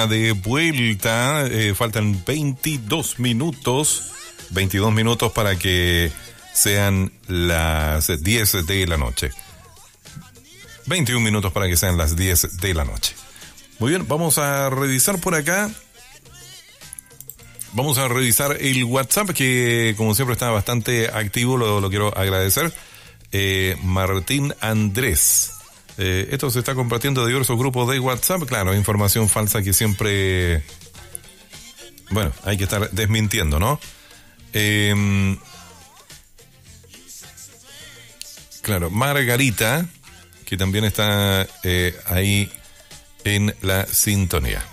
De vuelta, faltan 22 minutos para que sean las 10 de la noche. 21 minutos para que sean las 10 de la noche. Muy bien, vamos a revisar por acá. Vamos a revisar el WhatsApp, que como siempre está bastante activo, lo quiero agradecer. Martín Andrés. Esto se está compartiendo de diversos grupos de WhatsApp. Claro, información falsa que siempre, bueno, hay que estar desmintiendo, ¿no? Claro, Margarita, que también está ahí en la sintonía.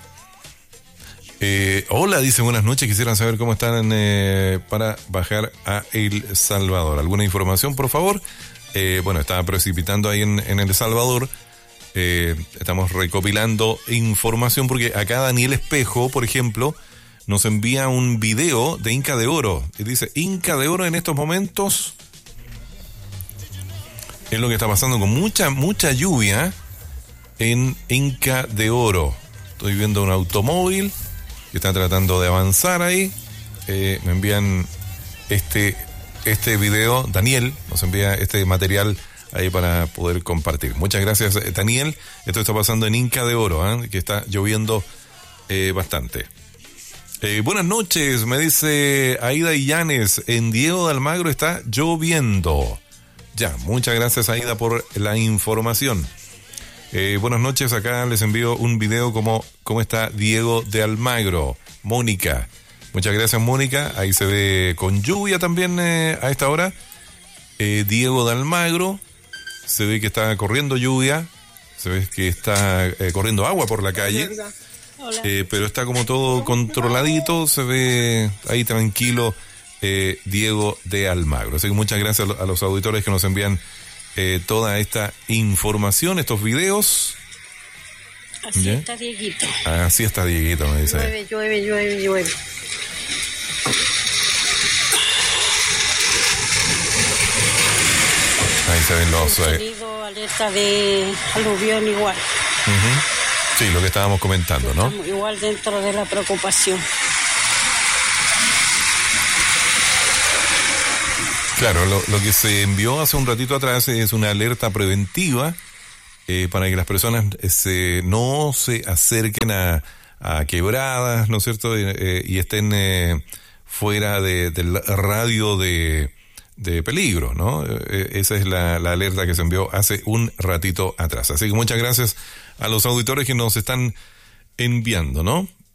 Hola, dice, buenas noches, quisieran saber cómo están para bajar a El Salvador. ¿Alguna información, por favor? Bueno, estaba precipitando ahí en El Salvador. Estamos recopilando información porque acá Daniel Espejo, por ejemplo, nos envía un video de Inca de Oro. Y dice, Inca de Oro en estos momentos es lo que está pasando con mucha lluvia en Inca de Oro. Estoy viendo un automóvil que está tratando de avanzar ahí. Me envían este video, Daniel nos envía este material ahí para poder compartir. Muchas gracias, Daniel. Esto está pasando en Inca de Oro, que está lloviendo bastante. Buenas noches, me dice Aida Illanes, en Diego de Almagro está lloviendo. Ya, muchas gracias, Aida, por la información. Buenas noches, acá les envío un video cómo está Diego de Almagro. Mónica. Muchas gracias, Mónica. Ahí se ve con lluvia también a esta hora. Diego de Almagro. Se ve que está corriendo lluvia. Se ve que está corriendo agua por la calle. Hola. Pero está como todo controladito. Se ve ahí tranquilo Diego de Almagro. Así que muchas gracias a los auditores que nos envían toda esta información, estos videos. Así ¿Ya? está Dieguito. Así está Dieguito, me dice. Llueve. Ahí se ven los... tenido alerta de aluvión igual. Sí, lo que estábamos comentando, ¿no? Estamos igual dentro de la preocupación. Claro, lo que se envió hace un ratito atrás es una alerta preventiva para que las personas no se acerquen a quebradas, ¿no es cierto? Y estén fuera del radio de peligro, ¿no? Esa es la alerta que se envió hace un ratito atrás. Así que muchas gracias a los auditores que nos están enviando, ¿no?